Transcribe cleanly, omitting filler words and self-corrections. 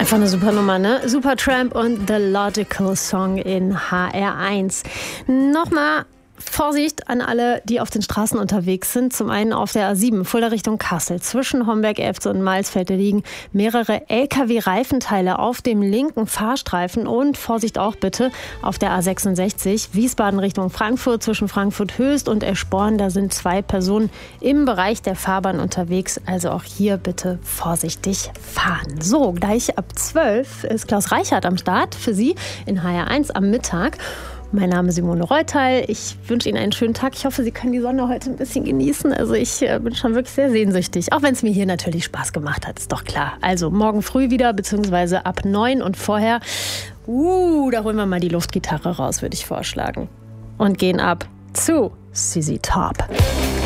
Einfach eine super Nummer, ne? Supertramp und The Logical Song in HR1. Nochmal Vorsicht an alle, die auf den Straßen unterwegs sind. Zum einen auf der A7, Fulda Richtung Kassel. Zwischen Homberg-Elfte und Maisfelde liegen mehrere LKW-Reifenteile auf dem linken Fahrstreifen. Und Vorsicht auch bitte auf der A66, Wiesbaden Richtung Frankfurt. Zwischen Frankfurt-Höchst und Eschborn, da sind 2 Personen im Bereich der Fahrbahn unterwegs. Also auch hier bitte vorsichtig fahren. So, gleich ab 12 ist Klaus Reichert am Start für Sie in HR1 am Mittag. Mein Name ist Simone Reuteil. Ich wünsche Ihnen einen schönen Tag. Ich hoffe, Sie können die Sonne heute ein bisschen genießen. Also ich bin schon wirklich sehr sehnsüchtig. Auch wenn es mir hier natürlich Spaß gemacht hat, ist doch klar. Also morgen früh wieder, beziehungsweise ab 9 und vorher. Da holen wir mal die Luftgitarre raus, würde ich vorschlagen. Und gehen ab zu ZZ Top.